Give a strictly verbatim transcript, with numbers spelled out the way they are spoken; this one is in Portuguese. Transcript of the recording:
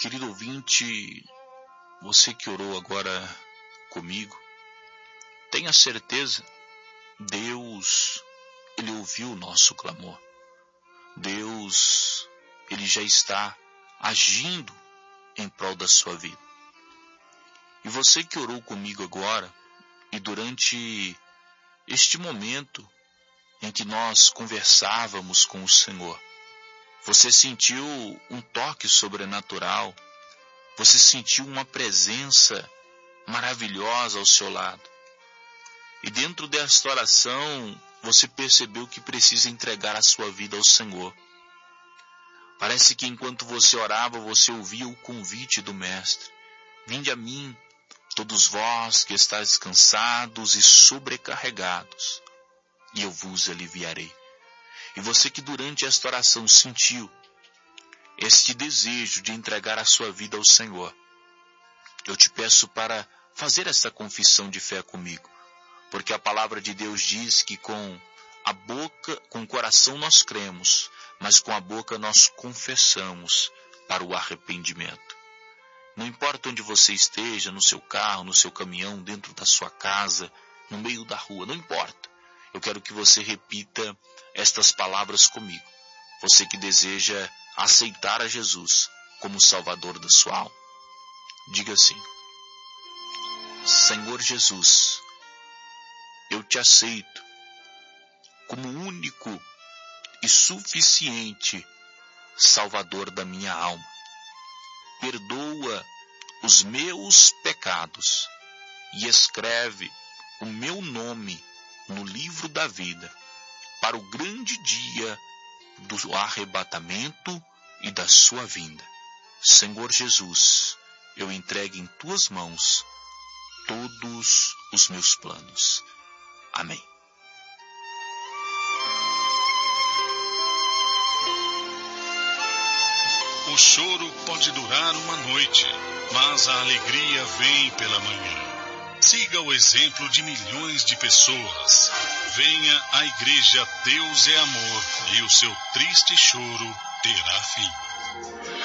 querido ouvinte, você que orou agora comigo, tenha certeza, Deus, Ele ouviu o nosso clamor. Deus, Ele já está agindo em prol da sua vida. E você que orou comigo agora, e durante este momento em que nós conversávamos com o Senhor, você sentiu um toque sobrenatural, você sentiu uma presença maravilhosa ao seu lado. E dentro desta oração, você percebeu que precisa entregar a sua vida ao Senhor. Parece que enquanto você orava, você ouvia o convite do Mestre. Vinde a mim, todos vós que estáis cansados e sobrecarregados, e eu vos aliviarei. E você que durante esta oração sentiu este desejo de entregar a sua vida ao Senhor, eu te peço para fazer esta confissão de fé comigo, porque a palavra de Deus diz que com a boca, com o coração nós cremos, mas com a boca nós confessamos para o arrependimento. Não importa onde você esteja, no seu carro, no seu caminhão, dentro da sua casa, no meio da rua, não importa. Eu quero que você repita estas palavras comigo. Você que deseja aceitar a Jesus como Salvador da sua alma. Diga assim: Senhor Jesus, eu te aceito como único e suficiente Salvador da minha alma. Perdoa os meus pecados e escreve o meu nome no livro da vida para o grande dia do arrebatamento e da sua vinda. Senhor Jesus, eu entrego em tuas mãos todos os meus planos. Amém. O choro pode durar uma noite, mas a alegria vem pela manhã. Siga o exemplo de milhões de pessoas. Venha à igreja Deus é Amor e o seu triste choro terá fim.